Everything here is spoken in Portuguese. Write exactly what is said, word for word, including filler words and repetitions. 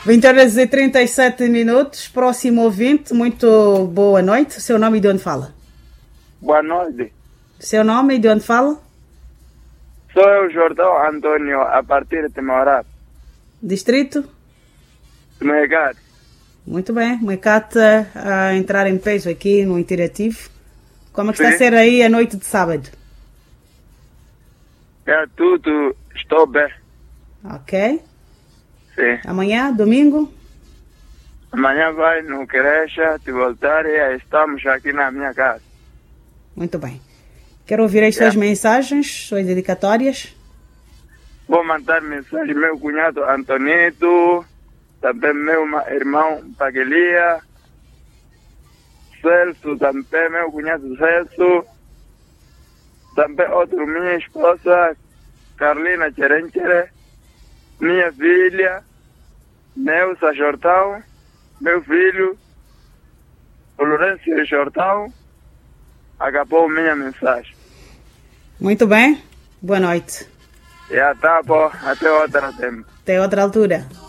vinte horas e trinta e sete minutos. Próximo ouvinte, muito boa noite. Seu nome e de onde fala? Boa noite. Seu nome e de onde fala? Sou eu, Jordão Antônio, a partir de Timorá. Distrito? Mecate. Muito bem. Mecate a entrar em peso aqui no Interativo. Como é que Sim. está a ser aí a noite de sábado? É tudo, estou bem. Ok. Sim. Amanhã, domingo? Amanhã vai no creche, te voltar e estamos aqui na minha casa. Muito bem. Quero ouvir as suas mensagens, suas dedicatórias. Vou mandar mensagem meu cunhado Antonito, também meu ma- irmão Paguelia, Celso, também meu cunhado Celso, também outro minha esposa, Carlina Cherenchere, minha filha, Neuza Jordão, meu filho, o Lourenço Jordão. Acabou minha mensagem. Muito bem. Boa noite. Já tá bom, até outra tempo. Até outra altura.